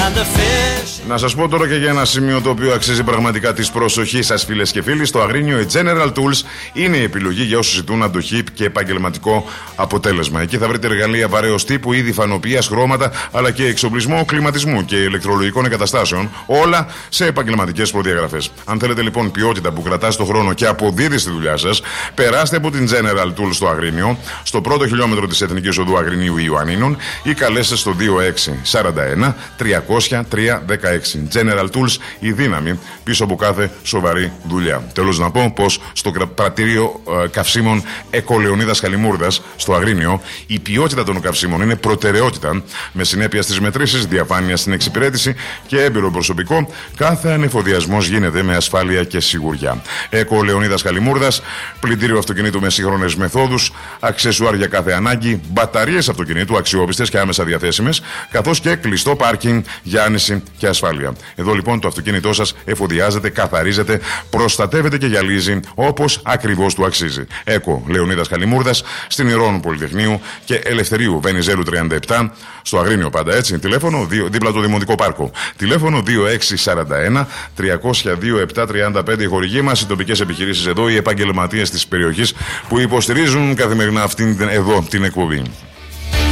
Να σας πω τώρα και για ένα σημείο το οποίο αξίζει πραγματικά της προσοχής σας, φίλες και φίλοι. Στο Αγρίνιο η General Tools είναι η επιλογή για όσους ζητούν αντοχή και επαγγελματικό αποτέλεσμα. Εκεί θα βρείτε εργαλεία βαρέως τύπου, είδη φανοποιίας, χρώματα, αλλά και εξοπλισμό κλιματισμού και ηλεκτρολογικών εγκαταστάσεων. Όλα σε επαγγελματικές προδιαγραφές. Αν θέλετε λοιπόν ποιότητα που κρατά στον χρόνο και αποδίδει στη δουλειά σας, περάστε από την General Tools στο Αγρίνιο, στο πρώτο χιλιόμετρο της Εθνικής Οδού Αγρινίου Ιωαννίνων, ή καλέστε στο 2641 300 316. General Tools, η δύναμη πίσω από κάθε σοβαρή δουλειά. Τέλος να πω πως στο πρατήριο καυσίμων Εκολεωνίδας Χαλιμούρδας στο Αγρίνιο η ποιότητα των καυσίμων είναι προτεραιότητα, με συνέπεια στις μετρήσεις, διαφάνεια στην εξυπηρέτηση και έμπειρο προσωπικό. Κάθε ανεφοδιασμός γίνεται με ασφάλεια και σιγουριά. Εκολεωνίδας Χαλιμούρδας, πλυντήριο αυτοκινήτου με σύγχρονες μεθόδους, αξεσουάρ για κάθε ανάγκη, μπαταρίες αυτοκινήτου αξιόπιστες και άμεσα διαθέσιμες, καθώς και κλειστό πάρκινγκ για άνεση και ασφάλεια. Εδώ λοιπόν το αυτοκίνητό σας εφοδιάζεται, καθαρίζεται, προστατεύεται και γυαλίζει όπως ακριβώς του αξίζει. Έκο Λεωνίδας Χαλιμούρδας, στην Ηρώνου Πολυτεχνείου και Ελευθερίου Βενιζέλου 37, στο Αγρίνιο πάντα έτσι. Τηλέφωνο δίπλα το Δημοτικό Πάρκο. Τηλέφωνο 2641 302 735. Η χορηγή μας, οι τοπικές επιχειρήσεις εδώ, οι επαγγελματίες της περιοχής που υποστηρίζουν καθημερινά αυτήν εδώ την εκπομπή.